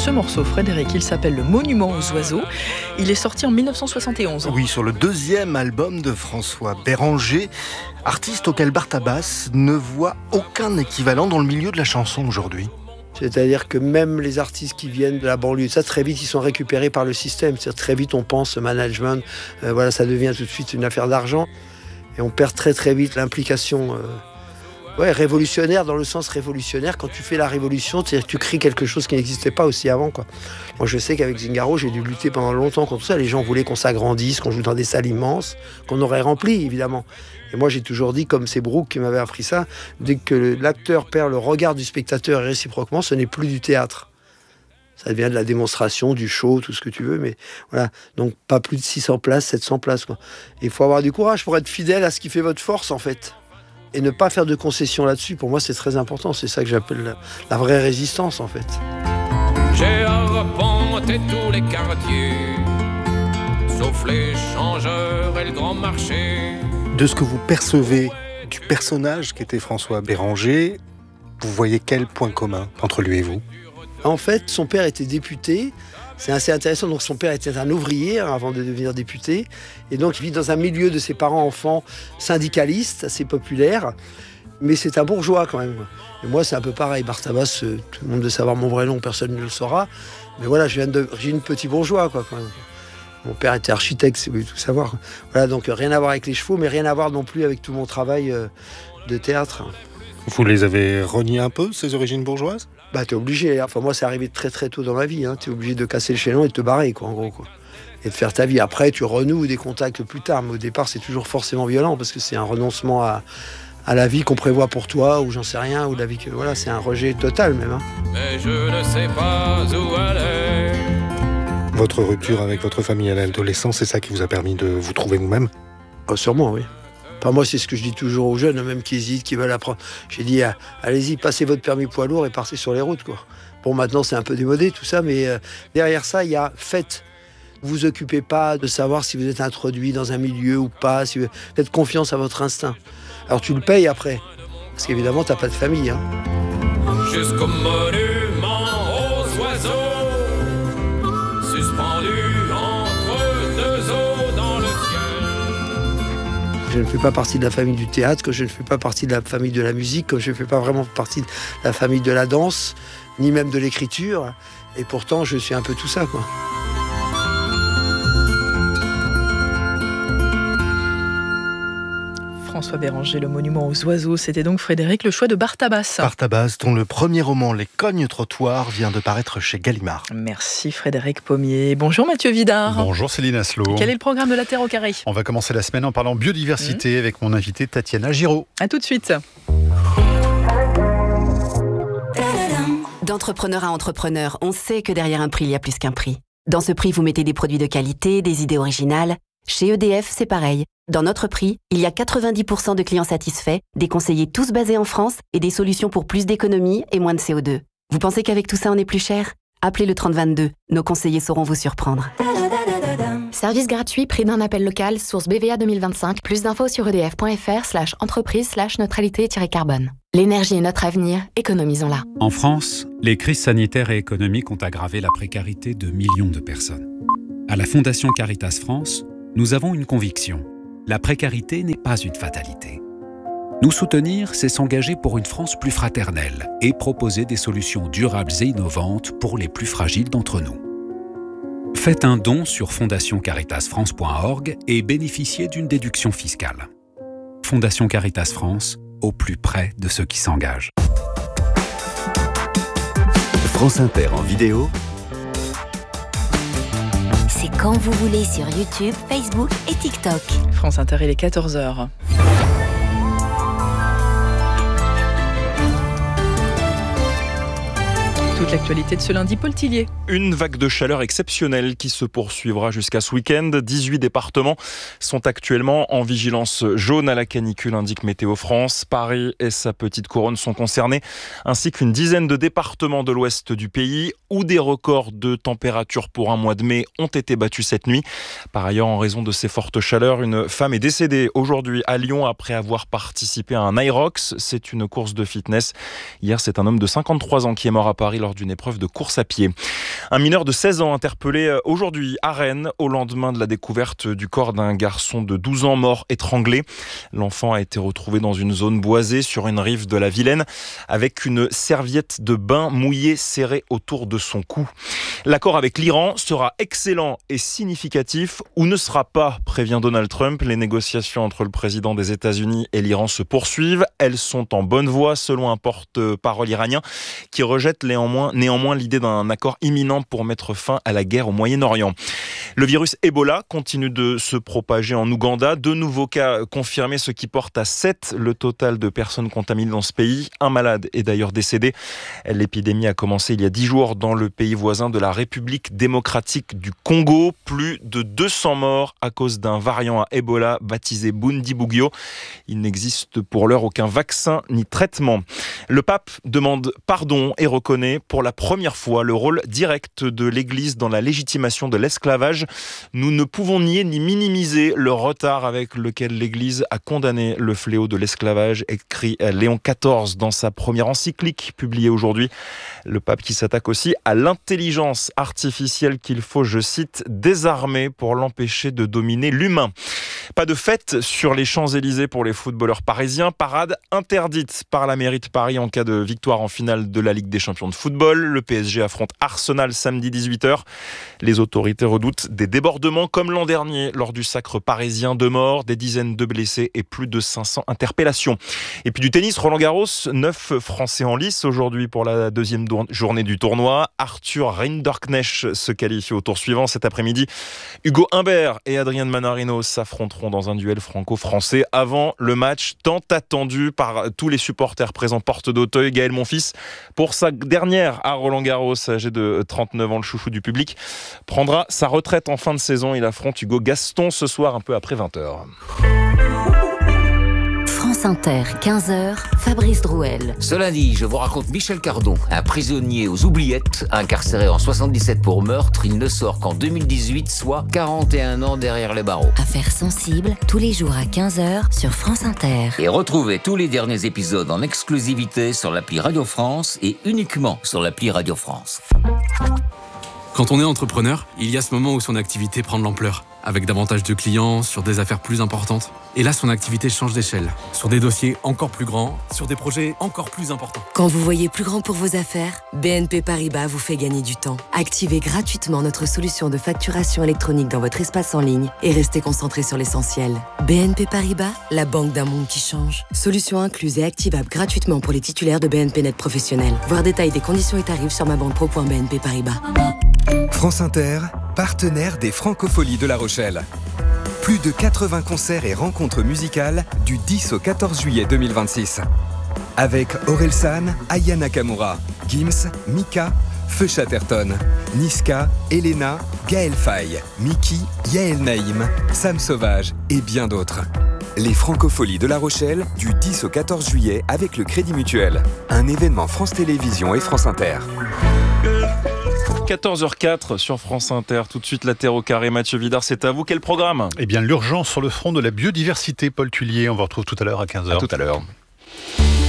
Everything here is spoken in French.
ce morceau, Frédéric. Il s'appelle Le Monument aux oiseaux. Il est sorti en 1971. Oui, sur le deuxième album de François Béranger, artiste auquel Bartabas ne voit aucun équivalent dans le milieu de la chanson aujourd'hui. C'est-à-dire que même les artistes qui viennent de la banlieue, ça très vite ils sont récupérés par le système. C'est-à-dire très vite on pense management, voilà, ça devient tout de suite une affaire d'argent et on perd très très vite l'implication révolutionnaire, dans le sens révolutionnaire. Quand tu fais la révolution, c'est-à-dire que tu crées quelque chose qui n'existait pas aussi avant, quoi. Moi je sais qu'avec Zingaro j'ai dû lutter pendant longtemps contre ça. Les gens voulaient qu'on s'agrandisse, qu'on joue dans des salles immenses, qu'on aurait rempli évidemment. Et moi j'ai toujours dit, comme c'est Brooke qui m'avait appris ça, dès que l'acteur perd le regard du spectateur et réciproquement, ce n'est plus du théâtre. Ça devient de la démonstration, du show, tout ce que tu veux, mais voilà. Donc pas plus de 600 places, 700 places, quoi. Il faut avoir du courage pour être fidèle à ce qui fait votre force, en fait. Et ne pas faire de concessions là-dessus, pour moi c'est très important. C'est ça que j'appelle la vraie résistance, en fait. J'ai arpenté tous les quartiers, sauf les changeurs et le grand marché. De ce que vous percevez du personnage qu'était François Béranger, vous voyez quel point commun entre lui et vous ? En fait, son père était député. C'est assez intéressant. Donc, son père était un ouvrier avant de devenir député. Et donc, il vit dans un milieu de ses parents enfants syndicalistes, assez populaire. Mais c'est un bourgeois quand même. Et moi, c'est un peu pareil. Bartabas, tout le monde veut savoir mon vrai nom, personne ne le saura. Mais voilà, je viens d'origine petit bourgeois, quoi, quand même. Mon père était architecte, si vous voulez tout savoir. Voilà, donc rien à voir avec les chevaux, mais rien à voir non plus avec tout mon travail de théâtre. Vous les avez reniés un peu, ces origines bourgeoises ? Bah, t'es obligé. Enfin, moi, c'est arrivé très très tôt dans ma vie. T'es obligé de casser le chaînon et de te barrer, quoi, en gros, quoi. Et de faire ta vie. Après, tu renoues des contacts plus tard. Mais au départ, c'est toujours forcément violent parce que c'est un renoncement à la vie qu'on prévoit pour toi, ou j'en sais rien, ou la vie que. Voilà, c'est un rejet total, même. Mais je ne sais pas où aller. Votre rupture avec votre famille à l'adolescence, c'est ça qui vous a permis de vous trouver vous-même ? Oh, sûrement, oui. Enfin, moi, c'est ce que je dis toujours aux jeunes, même qui hésitent, qui veulent apprendre. J'ai dit, allez-y, passez votre permis poids lourd et partez sur les routes, quoi. Bon, maintenant, c'est un peu démodé, tout ça, mais derrière ça, il y a faites. Ne vous occupez pas de savoir si vous êtes introduit dans un milieu ou pas. Si vous... Faites confiance à votre instinct. Alors, tu le payes après. Parce qu'évidemment, t'as pas de famille, hein. Jusqu'au monument aux oiseaux, suspendus entre deux eaux dans le ciel. Je ne fais pas partie de la famille du théâtre, que je ne fais pas partie de la famille de la musique, que je ne fais pas vraiment partie de la famille de la danse, ni même de l'écriture. Et pourtant, je suis un peu tout ça, quoi. François Béranger, Le Monument aux oiseaux, c'était donc Frédéric, le choix de Bartabas. Bartabas, dont le premier roman, Les Cognes-trottoirs, vient de paraître chez Gallimard. Merci Frédéric Pommier. Bonjour Mathieu Vidard. Bonjour Céline Aslo. Quel est le programme de La Terre au carré ? On va commencer la semaine en parlant biodiversité avec mon invitée Tatiana Giraud. A tout de suite. D'entrepreneur à entrepreneur, on sait que derrière un prix, il y a plus qu'un prix. Dans ce prix, vous mettez des produits de qualité, des idées originales. Chez EDF, c'est pareil. Dans notre prix, il y a 90% de clients satisfaits, des conseillers tous basés en France et des solutions pour plus d'économies et moins de CO2. Vous pensez qu'avec tout ça, on est plus cher ? Appelez le 3022. Nos conseillers sauront vous surprendre. Service gratuit, prix d'un appel local, source BVA 2025. Plus d'infos sur edf.fr/entreprise/neutralité-carbone. L'énergie est notre avenir, économisons-la. En France, les crises sanitaires et économiques ont aggravé la précarité de millions de personnes. À la Fondation Caritas France, nous avons une conviction. La précarité n'est pas une fatalité. Nous soutenir, c'est s'engager pour une France plus fraternelle et proposer des solutions durables et innovantes pour les plus fragiles d'entre nous. Faites un don sur fondationcaritasfrance.org et bénéficiez d'une déduction fiscale. Fondation Caritas France, au plus près de ceux qui s'engagent. France Inter en vidéo. C'est quand vous voulez sur YouTube, Facebook et TikTok. France Inter, il est 14h. Toute l'actualité de ce lundi, Paul Tillier. Une vague de chaleur exceptionnelle qui se poursuivra jusqu'à ce week-end. 18 départements sont actuellement en vigilance jaune à la canicule, indique Météo France. Paris et sa petite couronne sont concernés, ainsi qu'une dizaine de départements de l'ouest du pays où des records de température pour un mois de mai ont été battus cette nuit. Par ailleurs, en raison de ces fortes chaleurs, une femme est décédée aujourd'hui à Lyon après avoir participé à un Irox. C'est une course de fitness. Hier, c'est un homme de 53 ans qui est mort à Paris lors d'une épreuve de course à pied. Un mineur de 16 ans interpellé aujourd'hui à Rennes au lendemain de la découverte du corps d'un garçon de 12 ans mort étranglé. L'enfant a été retrouvé dans une zone boisée sur une rive de la Vilaine avec une serviette de bain mouillée serrée autour de son cou. L'accord avec l'Iran sera excellent et significatif ou ne sera pas, prévient Donald Trump. Les négociations entre le président des États-Unis et l'Iran se poursuivent. Elles sont en bonne voie selon un porte-parole iranien qui rejette néanmoins l'idée d'un accord imminent pour mettre fin à la guerre au Moyen-Orient. Le virus Ebola continue de se propager en Ouganda. 2 nouveaux cas confirmés, ce qui porte à 7 le total de personnes contaminées dans ce pays. Un malade est d'ailleurs décédé. L'épidémie a commencé il y a 10 jours dans le pays voisin de la République démocratique du Congo. Plus de 200 morts à cause d'un variant à Ebola baptisé Bundibugyo. Il n'existe pour l'heure aucun vaccin ni traitement. Le pape demande pardon et reconnaît pour la première fois le rôle direct de l'Église dans la légitimation de l'esclavage. Nous ne pouvons nier ni minimiser le retard avec lequel l'Église a condamné le fléau de l'esclavage, écrit Léon XIV dans sa première encyclique publiée aujourd'hui. Le pape qui s'attaque aussi à l'intelligence artificielle qu'il faut, je cite, désarmer pour l'empêcher de dominer l'humain. Pas de fête sur les Champs-Élysées pour les footballeurs parisiens. Parade interdite par la mairie de Paris en cas de victoire en finale de la Ligue des champions de football. Le PSG affronte Arsenal samedi 18h. Les autorités redoutent des débordements comme l'an dernier lors du sacre parisien. 2 morts, des dizaines de blessés et plus de 500 interpellations. Et puis du tennis, Roland-Garros, 9 Français en lice aujourd'hui pour la 2e journée du tournoi. Arthur Rinderknecht se qualifie au tour suivant cet après-midi. Hugo Humbert et Adrian Manarino s'affronteront dans un duel franco-français avant le match tant attendu par tous les supporters présents porte d'Auteuil. Gaël Monfils, pour sa dernière à Roland-Garros, âgé de 39 ans, le chouchou du public, prendra sa retraite en fin de saison. Il affronte Hugo Gaston ce soir un peu après 20h. France Inter, 15h, Fabrice Drouel. Ce lundi, je vous raconte Michel Cardon, un prisonnier aux oubliettes, incarcéré en 77 pour meurtre. Il ne sort qu'en 2018, soit 41 ans derrière les barreaux. Affaires sensibles, tous les jours à 15h sur France Inter. Et retrouvez tous les derniers épisodes en exclusivité sur l'appli Radio France et uniquement sur l'appli Radio France. Quand on est entrepreneur, il y a ce moment où son activité prend de l'ampleur, avec davantage de clients, sur des affaires plus importantes. Et là, son activité change d'échelle, sur des dossiers encore plus grands, sur des projets encore plus importants. Quand vous voyez plus grand pour vos affaires, BNP Paribas vous fait gagner du temps. Activez gratuitement notre solution de facturation électronique dans votre espace en ligne et restez concentré sur l'essentiel. BNP Paribas, la banque d'un monde qui change. Solution incluse et activable gratuitement pour les titulaires de BNP Net Professionnel. Voir détail des conditions et tarifs sur mabanque.pro.bnp Paribas. France Inter, partenaire des Francopholies de La Rochelle. Plus de 80 concerts et rencontres musicales du 10 au 14 juillet 2026. Avec Orelsan, Aya Nakamura, Gims, Mika, Feu Chatterton, Niska, Elena, Gaël Faye, Miki, Yael Naïm, Sam Sauvage et bien d'autres. Les Francopholies de La Rochelle du 10 au 14 juillet avec le Crédit Mutuel. Un événement France Télévisions et France Inter. 14h04 sur France Inter. Tout de suite, la Terre au carré. Mathieu Vidard, c'est à vous. Quel programme ? Eh bien, l'urgence sur le front de la biodiversité, Paul Tullier. On vous retrouve tout à l'heure à 15h. À tout à l'heure.